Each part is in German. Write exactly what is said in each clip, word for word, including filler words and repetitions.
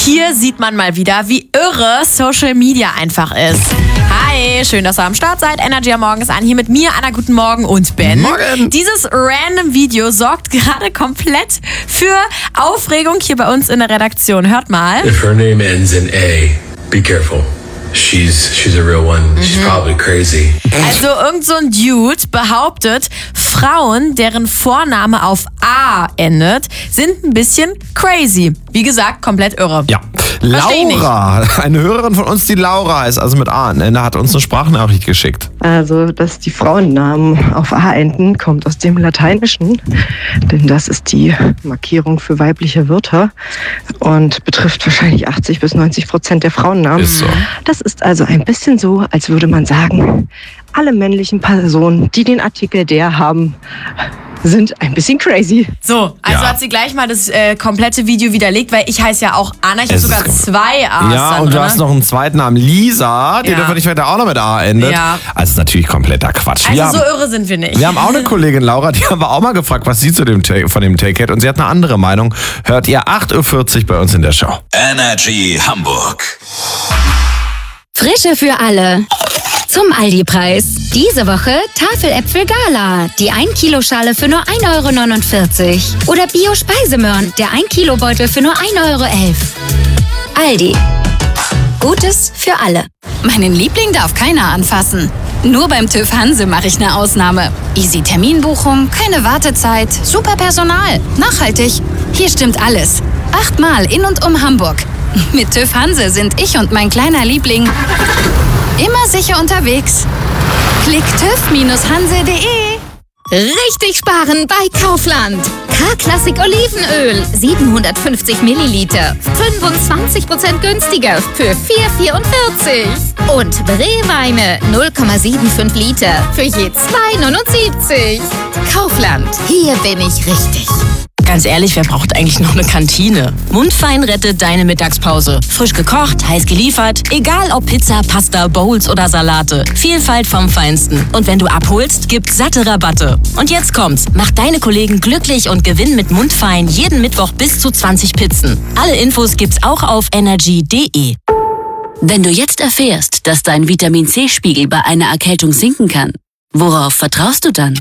Hier sieht man mal wieder, wie irre Social Media einfach ist. Hi, schön, dass ihr am Start seid. Energy am Morgen ist an. Hier mit mir, Anna, guten Morgen und Ben. Morgen. Dieses random Video sorgt gerade komplett für Aufregung hier bei uns in der Redaktion. Hört mal. If her name ends in A, be careful. She's she's a real one. She's Mhm. probably crazy. Also irgend so ein Dude behauptet, Frauen, deren Vorname auf A endet, sind ein bisschen crazy. Wie gesagt, komplett irre. Ja. Versteh ich Laura, eine Hörerin von uns, die Laura ist, also mit A, ne, hat uns eine Sprachnachricht geschickt. Also, dass die Frauennamen auf A enden, kommt aus dem Lateinischen, denn das ist die Markierung für weibliche Wörter und betrifft wahrscheinlich achtzig bis neunzig Prozent der Frauennamen. Ist so. Das ist also ein bisschen so, als würde man sagen, alle männlichen Personen, die den Artikel der haben, sind ein bisschen crazy. So, also Ja. hat sie gleich mal das äh, komplette Video widerlegt, weil ich heiße ja auch Anna, ich habe Es sogar ist zwei A's Ja, dann und du drin. hast noch einen zweiten Namen, Lisa, der Ja. dürfen nicht weiter auch noch mit A endet. Ja. Also natürlich kompletter Quatsch. wir, Also haben, so irre sind wir nicht. wir haben auch eine Kollegin, Laura, die haben wir auch mal gefragt, was sie zu dem Ta- von dem Take hat. Und sie hat eine andere Meinung. Hört ihr acht Uhr vierzig bei uns in der Show. Energy Hamburg. Frische für alle. Zum Aldi-Preis. Diese Woche Tafeläpfel Gala. Die ein Kilo Schale für nur ein Euro neunundvierzig. Oder Bio-Speisemöhren. Der ein Kilo Beutel für nur ein Euro elf. Aldi. Gutes für alle. Meinen Liebling darf keiner anfassen. Nur beim TÜV Hanse mache ich eine Ausnahme. Easy Terminbuchung, keine Wartezeit, super Personal, nachhaltig. Hier stimmt alles. Achtmal in und um Hamburg. Mit TÜV Hanse sind ich und mein kleiner Liebling immer sicher unterwegs. Klick tüv hanse punkt de. Richtig sparen bei Kaufland. K-Klassik Olivenöl. siebenhundertfünfzig Milliliter. fünfundzwanzig Prozent günstiger für vier Euro vierundvierzig. Und Bree-Weine null Komma fünfundsiebzig Liter für je zwei Euro neunundsiebzig. Kaufland. Hier bin ich richtig. Ganz ehrlich, wer braucht eigentlich noch eine Kantine? Mundfein rettet deine Mittagspause. Frisch gekocht, heiß geliefert. Egal ob Pizza, Pasta, Bowls oder Salate. Vielfalt vom Feinsten. Und wenn du abholst, gibt's satte Rabatte. Und jetzt kommt's. Mach deine Kollegen glücklich und gewinn mit Mundfein jeden Mittwoch bis zu zwanzig Pizzen. Alle Infos gibt's auch auf energy punkt de. Wenn du jetzt erfährst, dass dein Vitamin-C-Spiegel bei einer Erkältung sinken kann, worauf vertraust du dann?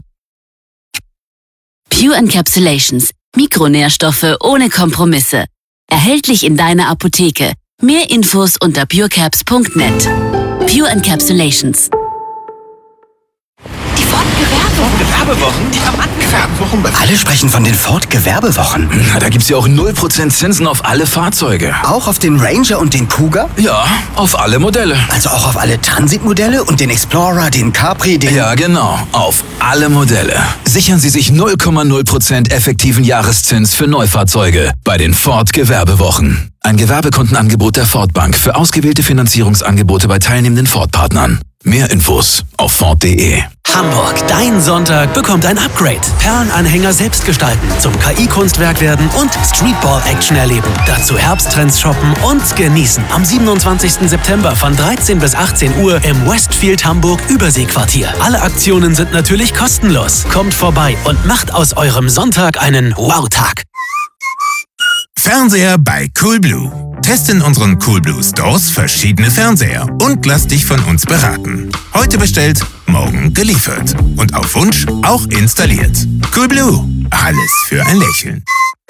Pure Encapsulations. Mikronährstoffe ohne Kompromisse. Erhältlich in deiner Apotheke. Mehr Infos unter purecaps punkt net. Pure Encapsulations. Die Ford-Gewerbewochen. Gewerbewochen? Die Gewerbewochen. Alle sprechen von den Ford-Gewerbewochen. Na, da gibt's ja auch null Prozent Zinsen auf alle Fahrzeuge. Auch auf den Ranger und den Kuga? Ja, auf alle Modelle. Also auch auf alle Transit-Modelle und den Explorer, den Capri, den... Ja, genau. Auf alle Modelle. Sichern Sie sich null Komma null Prozent effektiven Jahreszins für Neufahrzeuge bei den Ford Gewerbewochen. Ein Gewerbekundenangebot der Ford Bank für ausgewählte Finanzierungsangebote bei teilnehmenden Ford-Partnern. Mehr Infos auf ford punkt de. Hamburg, dein Sonntag bekommt ein Upgrade. Perlenanhänger selbst gestalten, zum K I-Kunstwerk werden und Streetball-Action erleben. Dazu Herbsttrends shoppen und genießen. Am siebenundzwanzigsten September von dreizehn bis achtzehn Uhr im Westfield Hamburg Überseequartier. Alle Aktionen sind natürlich kostenlos. Kommt vorbei und macht aus eurem Sonntag einen Wow-Tag. Fernseher bei Coolblue. Teste in unseren Coolblue Stores verschiedene Fernseher und lass dich von uns beraten. Heute bestellt, morgen geliefert. Und auf Wunsch auch installiert. Coolblue. Alles für ein Lächeln.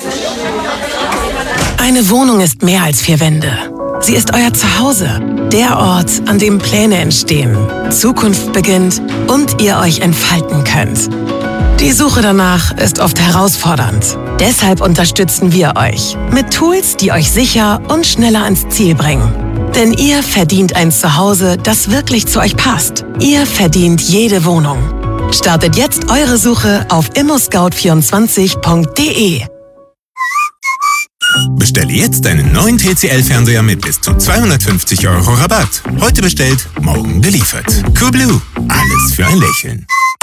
Eine Wohnung ist mehr als vier Wände. Sie ist euer Zuhause. Der Ort, an dem Pläne entstehen, Zukunft beginnt und ihr euch entfalten könnt. Die Suche danach ist oft herausfordernd. Deshalb unterstützen wir euch mit Tools, die euch sicher und schneller ans Ziel bringen. Denn ihr verdient ein Zuhause, das wirklich zu euch passt. Ihr verdient jede Wohnung. Startet jetzt eure Suche auf immoscout vierundzwanzig punkt de. Bestelle jetzt deinen neuen T C L-Fernseher mit bis zu zweihundertfünfzig Euro Rabatt. Heute bestellt, morgen geliefert. Coolblue. Alles für ein Lächeln.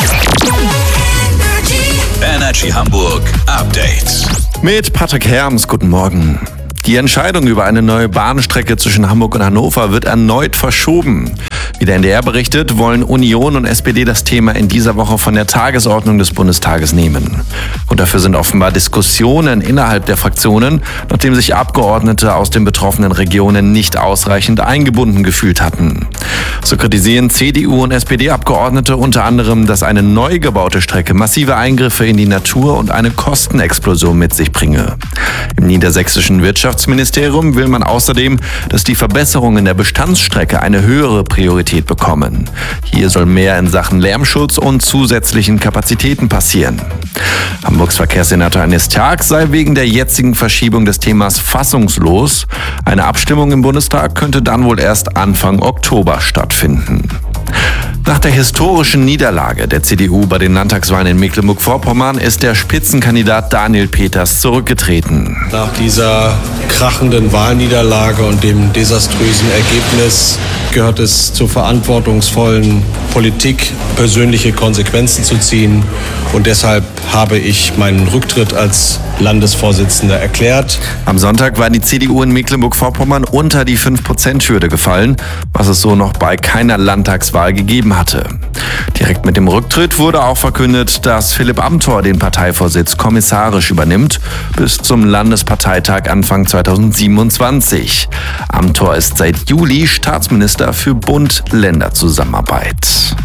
Energy Hamburg Update. Mit Patrick Herms, guten Morgen. Die Entscheidung über eine neue Bahnstrecke zwischen Hamburg und Hannover wird erneut verschoben. Wie der N D R berichtet, wollen Union und S P D das Thema in dieser Woche von der Tagesordnung des Bundestages nehmen. Und dafür sind offenbar Diskussionen innerhalb der Fraktionen, nachdem sich Abgeordnete aus den betroffenen Regionen nicht ausreichend eingebunden gefühlt hatten. So kritisieren C D U und S P D-Abgeordnete unter anderem, dass eine neu gebaute Strecke massive Eingriffe in die Natur und eine Kostenexplosion mit sich bringe. Im niedersächsischen Wirtschaftsministerium will man außerdem, dass die Verbesserungen der Bestandsstrecke eine höhere Priorität bekommen. Hier soll mehr in Sachen Lärmschutz und zusätzlichen Kapazitäten passieren. Hamburgs Verkehrssenator Anis Tjag sei wegen der jetzigen Verschiebung des Themas fassungslos. Eine Abstimmung im Bundestag könnte dann wohl erst Anfang Oktober stattfinden. Nach der historischen Niederlage der C D U bei den Landtagswahlen in Mecklenburg-Vorpommern ist der Spitzenkandidat Daniel Peters zurückgetreten. Nach dieser krachenden Wahlniederlage und dem desaströsen Ergebnis gehört es zur verantwortungsvollen Politik, persönliche Konsequenzen zu ziehen. Und deshalb habe ich meinen Rücktritt als Landesvorsitzender erklärt. Am Sonntag war die C D U in Mecklenburg-Vorpommern unter die fünf Prozent Hürde gefallen, was es so noch bei keiner Landtagswahl gegeben hatte. Direkt mit dem Rücktritt wurde auch verkündet, dass Philipp Amthor den Parteivorsitz kommissarisch übernimmt, bis zum Landesparteitag Anfang zweitausendsiebenundzwanzig. Amthor ist seit Juli Staatsminister für Bund-Länder-Zusammenarbeit.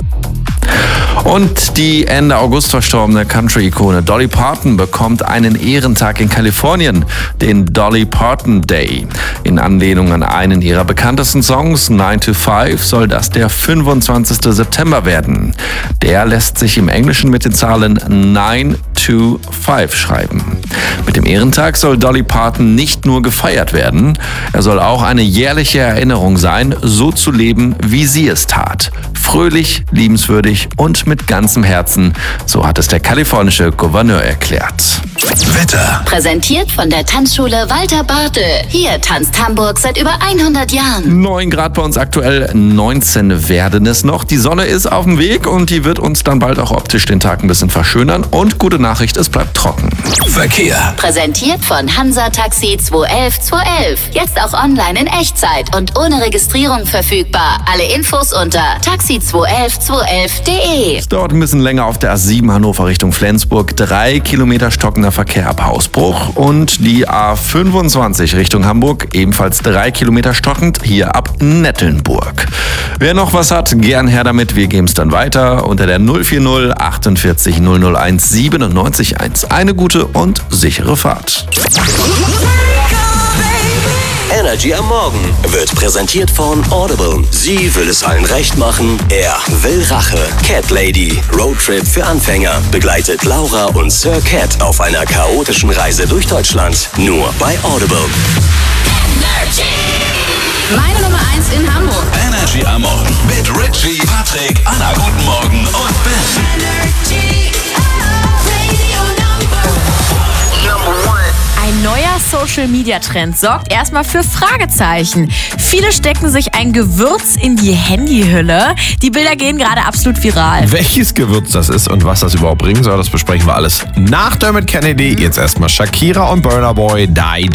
Und die Ende August verstorbene Country-Ikone Dolly Parton bekommt einen Ehrentag in Kalifornien, den Dolly Parton Day. In Anlehnung an einen ihrer bekanntesten Songs, nine to five, soll das der fünfundzwanzigsten September werden. Der lässt sich im Englischen mit den Zahlen nine to five schreiben. Mit dem Ehrentag soll Dolly Parton nicht nur gefeiert werden, er soll auch eine jährliche Erinnerung sein, so zu leben, wie sie es tat. Fröhlich, liebenswürdig und mit ganzem Herzen, so hat es der kalifornische Gouverneur erklärt. Wetter. Präsentiert von der Tanzschule Walter Bartel. Hier tanzt Hamburg seit über hundert Jahren. neun Grad bei uns aktuell, neunzehn werden es noch. Die Sonne ist auf dem Weg und die wird uns dann bald auch optisch den Tag ein bisschen verschönern. Und gute Nachricht, es bleibt trocken. Verkehr. Präsentiert von Hansa Taxi zwei elf zwei elf. Jetzt auch online in Echtzeit und ohne Registrierung verfügbar. Alle Infos unter taxi zwei elf zwei elf punkt de. Es dauert ein bisschen länger auf der A sieben Hannover Richtung Flensburg. Drei Kilometer stockender Verkehr ab Hausbruch. Und die A fünfundzwanzig Richtung Hamburg, ebenfalls drei Kilometer stockend, hier ab Nettelnburg. Wer noch was hat, gern her damit. Wir geben es dann weiter unter der null vier null achtundvierzig null null eins siebenundneunzig eins. Eine gute und sichere Fahrt. Energy am Morgen wird präsentiert von Audible. Sie will es allen recht machen, er will Rache. Cat Lady, Roadtrip für Anfänger, begleitet Laura und Sir Cat auf einer chaotischen Reise durch Deutschland. Nur bei Audible. Energy. Meine Nummer eins in Hamburg. Energy am Morgen mit Richie, Patrick, Anna, guten Morgen und Ben. Energy, Radio Number One. Ein neuer Social-Media-Trend sorgt erstmal für Fragezeichen. Viele stecken sich ein Gewürz in die Handyhülle. Die Bilder gehen gerade absolut viral. Welches Gewürz das ist und was das überhaupt bringen soll, das besprechen wir alles nach Dermot Kennedy. Jetzt erstmal Shakira und Burna Boy, Die Die.